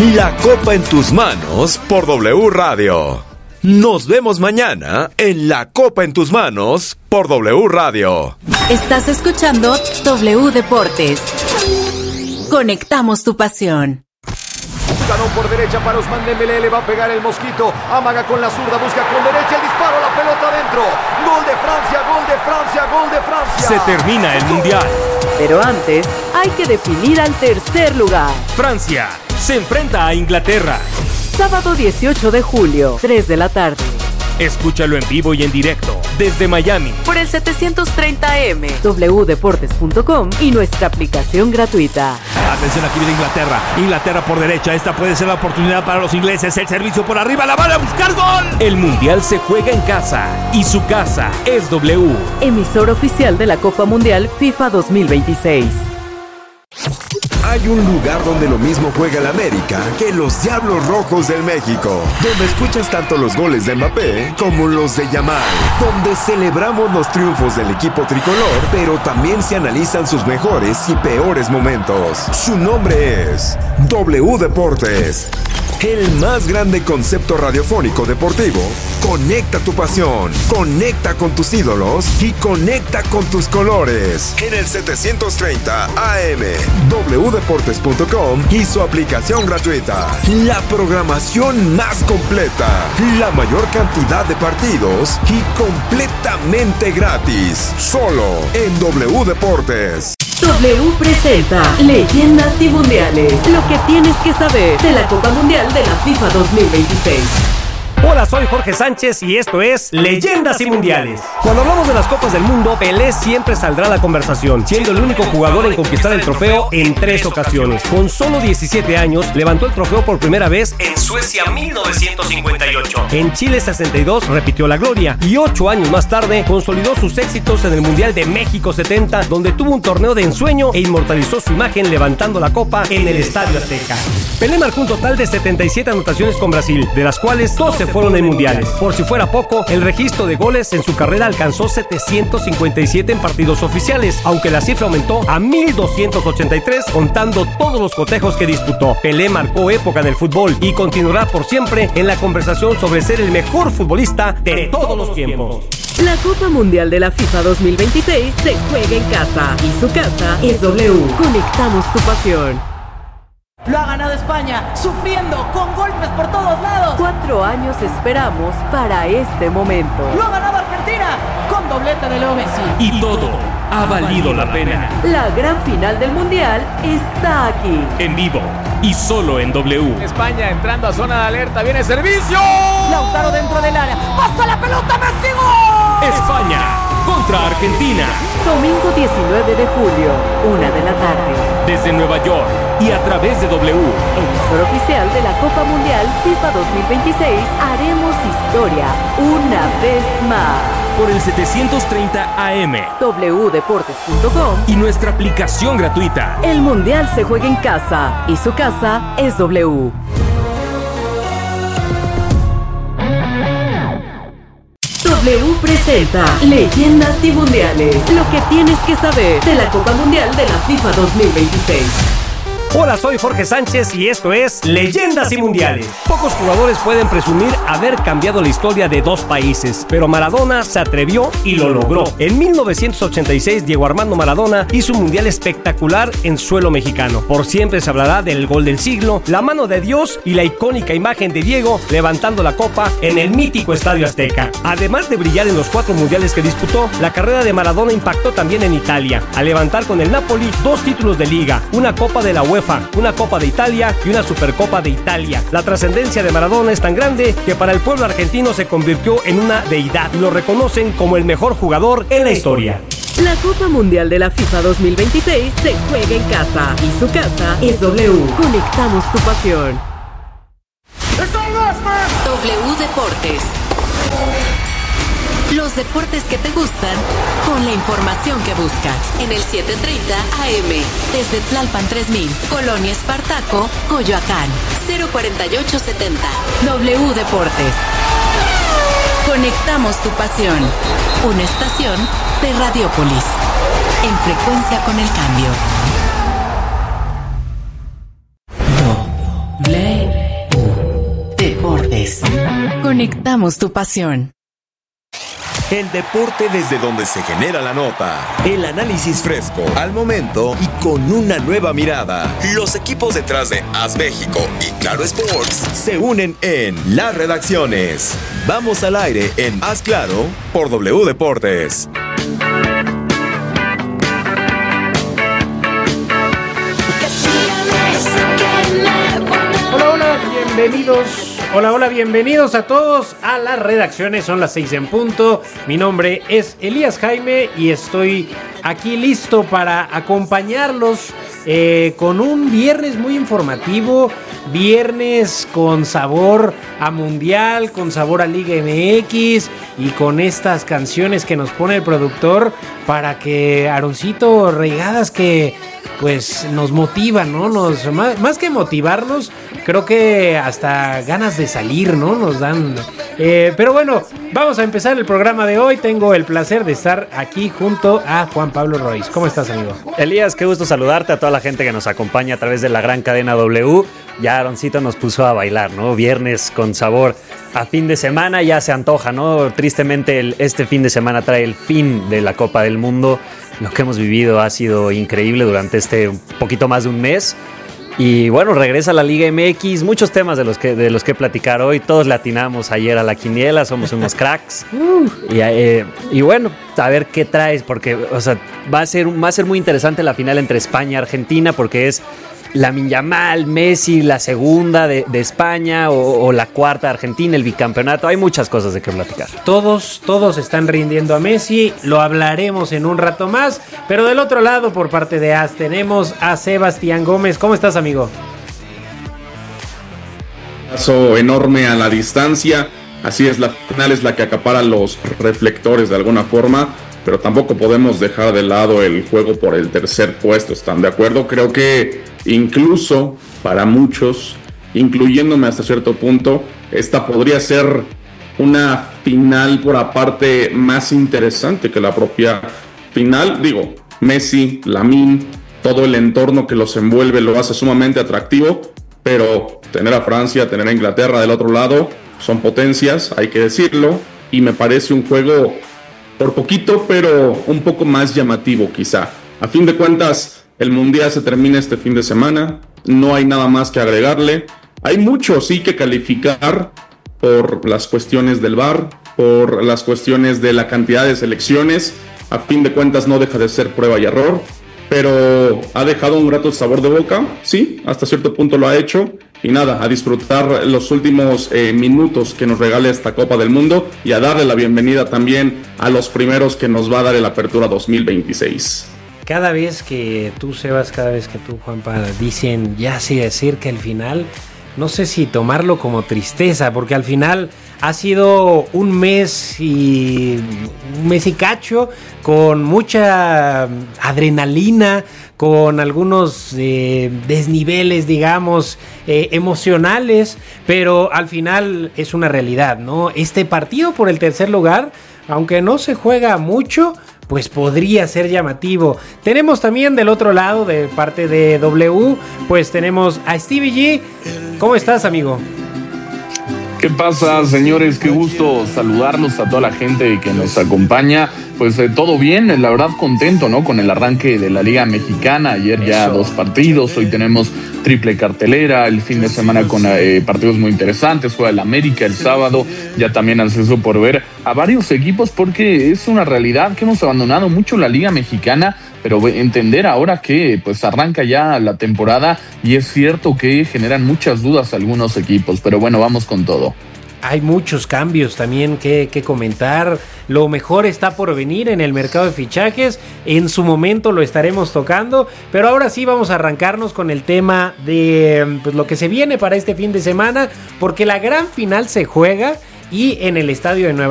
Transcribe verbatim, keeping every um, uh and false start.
La Copa en tus manos por W Radio. Nos vemos mañana en La Copa en tus manos por W Radio. Estás escuchando W Deportes. Conectamos tu pasión. Ganó por derecha para Ousmane Dembélé, le va a pegar el mosquito, amaga con la zurda, busca con derecha el disparo, la pelota adentro. Gol de Francia, gol de Francia, gol de Francia. Se termina el Mundial. Pero antes hay que definir al tercer lugar. Francia se enfrenta a Inglaterra. Sábado dieciocho de julio, tres de la tarde. Escúchalo en vivo y en directo desde Miami por el setecientos treinta A M, w deportes punto com y nuestra aplicación gratuita. Atención, aquí viene Inglaterra. Inglaterra por derecha. Esta puede ser la oportunidad para los ingleses. El servicio por arriba. La van a buscar gol. El Mundial se juega en casa y su casa es W. Emisor oficial de la Copa Mundial FIFA dos mil veintiséis. Hay un lugar donde lo mismo juega el América que los Diablos Rojos del México, donde escuchas tanto los goles de Mbappé como los de Yamal, donde celebramos los triunfos del equipo tricolor, pero también se analizan sus mejores y peores momentos. Su nombre es W Deportes, el más grande concepto radiofónico deportivo. Conecta tu pasión, conecta con tus ídolos y conecta con tus colores. En el setecientos treinta A M, w deportes punto com y su aplicación gratuita. La programación más completa, la mayor cantidad de partidos y completamente gratis. Solo en W Deportes. W presenta Leyendas y Mundiales. Lo que tienes que saber de la Copa Mundial de la FIFA dos mil veintiséis. Hola, soy Jorge Sánchez y esto es Leyendas y Mundiales. Cuando hablamos de las Copas del Mundo, Pelé siempre saldrá a la conversación, siendo el único jugador en conquistar el trofeo en tres ocasiones. Con solo diecisiete años, levantó el trofeo por primera vez en Suecia mil novecientos cincuenta y ocho. En Chile sesenta y dos repitió la gloria y ocho años más tarde consolidó sus éxitos en el Mundial de México setenta, donde tuvo un torneo de ensueño e inmortalizó su imagen levantando la copa en el Estadio Azteca. Pelé marcó un total de setenta y siete anotaciones con Brasil, de las cuales doce fueron en mundiales. Por si fuera poco, el registro de goles en su carrera alcanzó setecientos cincuenta y siete en partidos oficiales, aunque la cifra aumentó a mil doscientos ochenta y tres contando todos los cotejos que disputó. Pelé marcó época en el fútbol y continuará por siempre en la conversación sobre ser el mejor futbolista de todos los tiempos. La Copa Mundial de la FIFA dos mil veintiséis se juega en casa y su casa es W. Conectamos tu pasión. Lo ha ganado España, sufriendo, con golpes por todos lados. Cuatro años esperamos para este momento. Lo ha ganado Argentina, con doblete de Leo Messi. Y todo ha valido la pena. La gran final del Mundial está aquí. En vivo y solo en W. España entrando a zona de alerta, viene servicio. Lautaro dentro del área, pasa la pelota, Messi, gol. España contra Argentina. Domingo diecinueve de julio, una de la tarde. Desde Nueva York y a través de W. Emisor oficial de la Copa Mundial FIFA dos mil veintiséis, haremos historia una vez más. Por el setecientos treinta A M, w deportes punto com y nuestra aplicación gratuita. El Mundial se juega en casa y su casa es W. W presenta Leyendas y Mundiales. Lo que tienes que saber de la Copa Mundial de la FIFA dos mil veintiséis. Hola, soy Jorge Sánchez y esto es Leyendas y Mundiales. Pocos jugadores pueden presumir haber cambiado la historia de dos países, pero Maradona se atrevió y lo logró. En mil novecientos ochenta y seis, Diego Armando Maradona hizo un mundial espectacular en suelo mexicano. Por siempre se hablará del gol del siglo, la mano de Dios y la icónica imagen de Diego levantando la copa en el mítico Estadio Azteca. Además de brillar en los cuatro mundiales que disputó, la carrera de Maradona impactó también en Italia, al levantar con el Napoli dos títulos de liga, una Copa de la UEFA, una Copa de Italia y una Supercopa de Italia. La trascendencia de Maradona es tan grande que para el pueblo argentino se convirtió en una deidad y lo reconocen como el mejor jugador en la historia. La Copa Mundial de la FIFA dos mil veintiséis se juega en casa y su casa es W. Conectamos tu pasión. W Deportes. Los deportes que te gustan con la información que buscas. En el setecientos treinta A M, desde Tlalpan tres mil, Colonia Espartaco, Coyoacán, cero cuarenta y ocho setenta. W Deportes. Conectamos tu pasión. Una estación de Radiópolis. En frecuencia con el cambio. Doble Conectamos tu pasión. El deporte desde donde se genera la nota. El análisis fresco, al momento y con una nueva mirada. Los equipos detrás de As México y Claro Sports se unen en Las Redacciones. Vamos al aire en Haz Claro por W Deportes. Hola, hola, bienvenidos. Hola, hola, bienvenidos a todos a Las Redacciones, son las seis en punto. Mi nombre es Elías Jaime y estoy aquí listo para acompañarlos eh, con un viernes muy informativo, viernes con sabor a Mundial, con sabor a Liga M X y con estas canciones que nos pone el productor para que, Aaroncito, regadas que pues nos motivan, ¿no? Nos, más, más que motivarnos, creo que hasta ganas de salir, ¿no? Nos dan. Eh, pero bueno, vamos a empezar el programa de hoy. Tengo el placer de estar aquí junto a Juan Pablo Royce. ¿Cómo estás, amigo? Elías, qué gusto saludarte, a toda la gente que nos acompaña a través de la gran cadena W. Ya Aaroncito nos puso a bailar, ¿no? Viernes con sabor a fin de semana, ya se antoja, ¿no? Tristemente el, este fin de semana trae el fin de la Copa del Mundo. Lo que hemos vivido ha sido increíble durante este un poquito más de un mes. Y bueno, regresa la Liga M X, muchos temas de los que de los que platicar hoy. Todos le atinamos ayer a la quiniela, somos unos cracks. y, eh, y bueno, a ver qué traes, porque o sea, va a ser va a ser muy interesante la final entre España y Argentina, porque es Lamine Yamal, Messi, la segunda de, de España o, o la cuarta de Argentina, el bicampeonato. Hay muchas cosas de qué platicar. Todos, todos están rindiendo a Messi, lo hablaremos en un rato más, pero del otro lado, por parte de A S, tenemos a Sebastián Gómez. ¿Cómo estás, amigo? Un abrazo enorme a la distancia. Así es, la final es la que acapara los reflectores de alguna forma, pero tampoco podemos dejar de lado el juego por el tercer puesto, ¿están de acuerdo? Creo que incluso para muchos, incluyéndome hasta cierto punto, esta podría ser una final por aparte más interesante que la propia final. Digo, Messi, Lamine, todo el entorno que los envuelve lo hace sumamente atractivo, pero tener a Francia, tener a Inglaterra del otro lado, son potencias, hay que decirlo, y me parece un juego por poquito, pero un poco más llamativo quizá. A fin de cuentas, el Mundial se termina este fin de semana, no hay nada más que agregarle. Hay mucho sí que calificar por las cuestiones del V A R, por las cuestiones de la cantidad de selecciones. A fin de cuentas no deja de ser prueba y error, pero ha dejado un grato sabor de boca, sí, hasta cierto punto lo ha hecho. Y nada, a disfrutar los últimos eh, minutos que nos regale esta Copa del Mundo y a darle la bienvenida también a los primeros que nos va a dar el Apertura dos mil veintiséis. Cada vez que tú, Sebas, cada vez que tú, Juanpa, dicen ya se acerca el final, no sé si tomarlo como tristeza, porque al final ha sido un mes y un mes y cacho con mucha adrenalina, con algunos eh, desniveles, digamos, eh, emocionales, pero al final es una realidad, ¿no? Este partido por el tercer lugar, aunque no se juega mucho, pues podría ser llamativo. Tenemos también del otro lado, de parte de W, pues tenemos a Stevie G. ¿Cómo estás, amigo? ¿Qué pasa, señores? Qué gusto saludarlos a toda la gente que nos acompaña. Pues eh, todo bien, la verdad contento, ¿no? Con el arranque de la Liga Mexicana. Ayer ya Eso. dos partidos, hoy tenemos triple cartelera, el fin de semana con eh, partidos muy interesantes. Juega el América el sábado, ya también acceso por ver a varios equipos, porque es una realidad que hemos abandonado mucho la Liga Mexicana, pero entender ahora que pues arranca ya la temporada y es cierto que generan muchas dudas algunos equipos, pero bueno, vamos con todo. Hay muchos cambios también que, que comentar. Lo mejor está por venir en el mercado de fichajes. En su momento lo estaremos tocando. Pero ahora sí vamos a arrancarnos con el tema de pues, lo que se viene para este fin de semana. Porque la gran final se juega y en el estadio de Nueva